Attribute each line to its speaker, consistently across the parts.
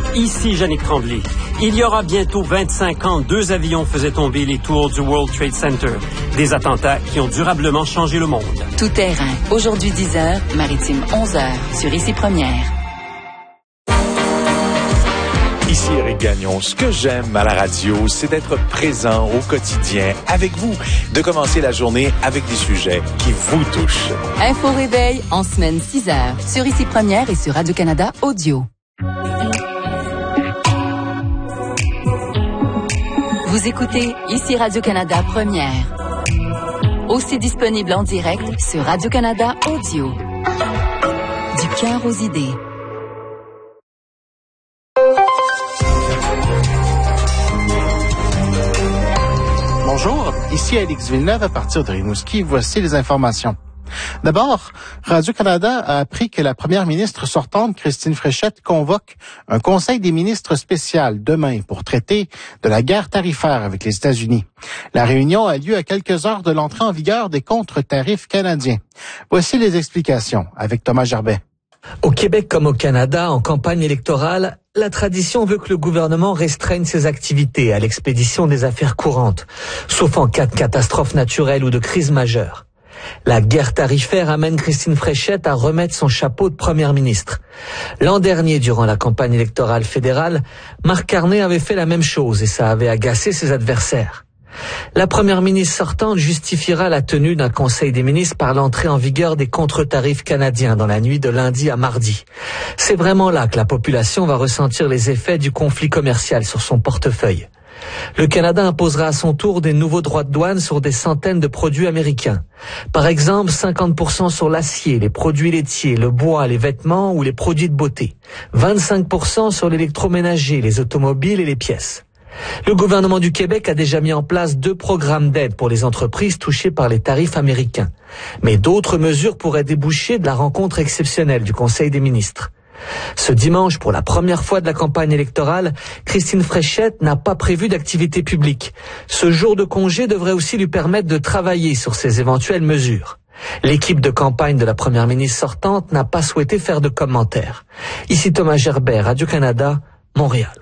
Speaker 1: Ici Yannick Tremblay. Il y aura bientôt 25 ans, 2 avions faisaient tomber les tours du World Trade Center. Des attentats qui ont durablement changé le monde.
Speaker 2: Tout terrain. Aujourd'hui 10h, maritime 11h, sur Ici Première.
Speaker 3: Ici Éric Gagnon. Ce que j'aime à la radio, c'est d'être présent au quotidien avec vous, de commencer la journée avec des sujets qui vous touchent.
Speaker 2: Info réveil en semaine 6h, sur Ici Première et sur Radio-Canada Audio. Vous écoutez Ici Radio-Canada Première. Aussi disponible en direct sur Radio-Canada Audio. Du cœur aux idées.
Speaker 4: Bonjour, ici Alex Villeneuve à partir de Rimouski. Voici les informations. D'abord, Radio-Canada a appris que la première ministre sortante, Christine Fréchette, convoque un conseil des ministres spécial demain pour traiter de la guerre tarifaire avec les États-Unis. La réunion a lieu à quelques heures de l'entrée en vigueur des contre-tarifs canadiens. Voici les explications avec Thomas Gerbet.
Speaker 5: Au Québec comme au Canada, en campagne électorale, la tradition veut que le gouvernement restreigne ses activités à l'expédition des affaires courantes, sauf en cas de catastrophe naturelle ou de crise majeure. La guerre tarifaire amène Christine Fréchette à remettre son chapeau de première ministre. L'an dernier, durant la campagne électorale fédérale, Marc Carney avait fait la même chose et ça avait agacé ses adversaires. La première ministre sortante justifiera la tenue d'un conseil des ministres par l'entrée en vigueur des contre-tarifs canadiens dans la nuit de lundi à mardi. C'est vraiment là que la population va ressentir les effets du conflit commercial sur son portefeuille. Le Canada imposera à son tour des nouveaux droits de douane sur des centaines de produits américains. Par exemple, 50% sur l'acier, les produits laitiers, le bois, les vêtements ou les produits de beauté. 25% sur l'électroménager, les automobiles et les pièces. Le gouvernement du Québec a déjà mis en place 2 programmes d'aide pour les entreprises touchées par les tarifs américains. Mais d'autres mesures pourraient déboucher de la rencontre exceptionnelle du Conseil des ministres. Ce dimanche, pour la première fois de la campagne électorale, Christine Fréchette n'a pas prévu d'activité publique. Ce jour de congé devrait aussi lui permettre de travailler sur ces éventuelles mesures. L'équipe de campagne de la première ministre sortante n'a pas souhaité faire de commentaires. Ici Thomas Gerbet, Radio-Canada, Montréal.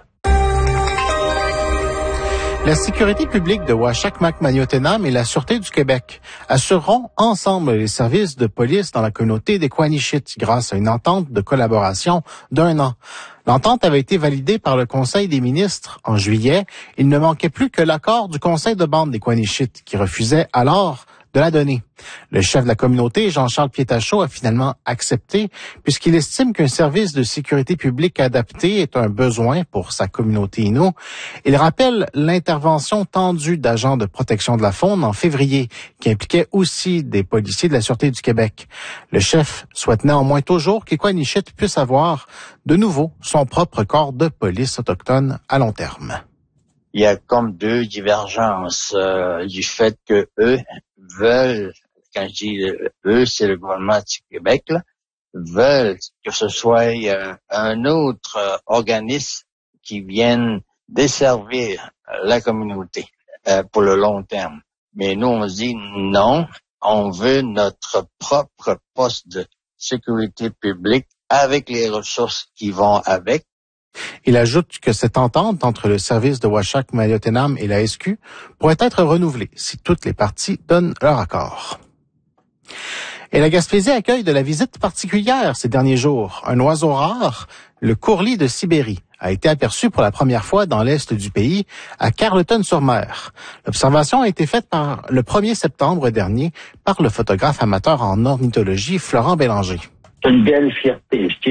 Speaker 4: La sécurité publique de Uashac-Mac-Maniotenam et la Sûreté du Québec assureront ensemble les services de police dans la communauté des Coanichit grâce à une entente de collaboration d'1 an. L'entente avait été validée par le Conseil des ministres en juillet. Il ne manquait plus que l'accord du Conseil de bande des Coanichit qui refusait alors de la donner. Le chef de la communauté, Jean-Charles Pietachot, a finalement accepté puisqu'il estime qu'un service de sécurité publique adapté est un besoin pour sa communauté Innu. Il rappelle l'intervention tendue d'agents de protection de la faune en février qui impliquait aussi des policiers de la Sûreté du Québec. Le chef souhaite néanmoins toujours qu'Equanichit puisse avoir de nouveau son propre corps de police autochtone à long terme.
Speaker 6: Il y a comme 2 divergences du fait que eux veulent, quand je dis eux, c'est le gouvernement du Québec, là, veulent que ce soit un autre organisme qui vienne desservir la communauté pour le long terme. Mais nous, on se dit non, on veut notre propre poste de sécurité publique avec les ressources qui vont avec.
Speaker 4: Il ajoute que cette entente entre le service de Uashac-Maniotenam et la SQ pourrait être renouvelée si toutes les parties donnent leur accord. Et la Gaspésie accueille de la visite particulière ces derniers jours. Un oiseau rare, le courlis de Sibérie, a été aperçu pour la première fois dans l'est du pays, à Carleton-sur-Mer. L'observation a été faite le 1er septembre dernier par le photographe amateur en ornithologie Florent Bélanger.
Speaker 7: C'est une belle fierté.